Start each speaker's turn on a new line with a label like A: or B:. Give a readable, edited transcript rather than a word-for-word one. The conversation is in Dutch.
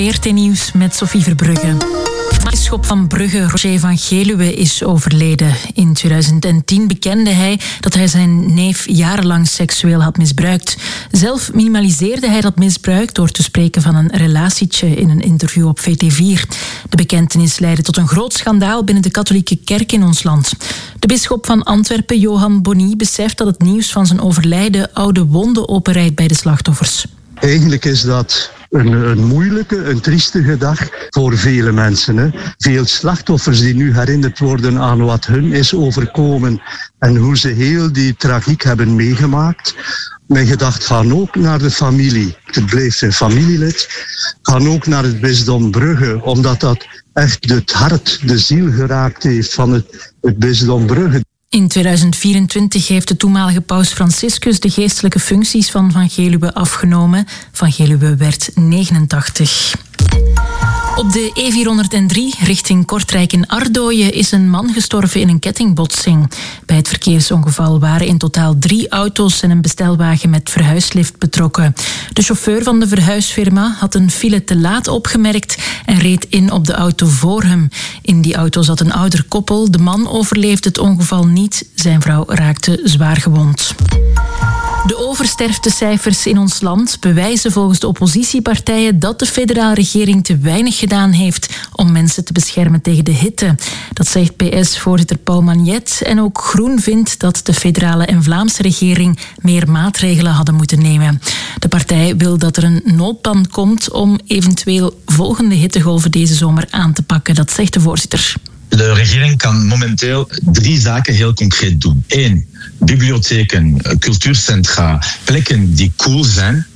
A: RT Nieuws met Sophie Verbrugge. De bisschop van Brugge, Roger van Geluwe, is overleden. In 2010 bekende hij dat hij zijn neef jarenlang seksueel had misbruikt. Zelf minimaliseerde hij dat misbruik door te spreken van een relatietje in een interview op VT4. De bekentenis leidde tot een groot schandaal binnen de katholieke kerk in ons land. De bisschop van Antwerpen, Johan Bonny, beseft dat het nieuws van zijn overlijden oude wonden openrijdt bij de slachtoffers.
B: Eigenlijk is dat een moeilijke, een triestige dag voor vele mensen. Hè. Veel slachtoffers die nu herinnerd worden aan wat hun is overkomen en hoe ze heel die tragiek hebben meegemaakt. Mijn gedachten gaan ook naar de familie. Het bleef een familielid. Gaan ook naar het bisdom Brugge, omdat dat echt het hart, de ziel geraakt heeft van het bisdom Brugge.
A: In 2024 heeft de toenmalige paus Franciscus de geestelijke functies van Geluwe afgenomen. Van Geluwe werd 89. Op de E403 richting Kortrijk in Ardooien is een man gestorven in een kettingbotsing. Bij het verkeersongeval waren in totaal 3 auto's en een bestelwagen met verhuislift betrokken. De chauffeur van de verhuisfirma had een file te laat opgemerkt en reed in op de auto voor hem. In die auto zat een ouder koppel. De man overleefde het ongeval niet. Zijn vrouw raakte zwaar gewond. De oversterftecijfers in ons land bewijzen volgens de oppositiepartijen dat de federale regering te weinig gedaan heeft om mensen te beschermen tegen de hitte. Dat zegt PS-voorzitter Paul Magnet en ook Groen vindt dat de federale en Vlaamse regering meer maatregelen hadden moeten nemen. De partij wil dat er een noodplan komt om eventueel volgende hittegolven deze zomer aan te pakken. Dat zegt de voorzitter.
C: De regering kan momenteel 3 zaken heel concreet doen. 1. Bibliotheken, cultuurcentra, plekken die cool zijn.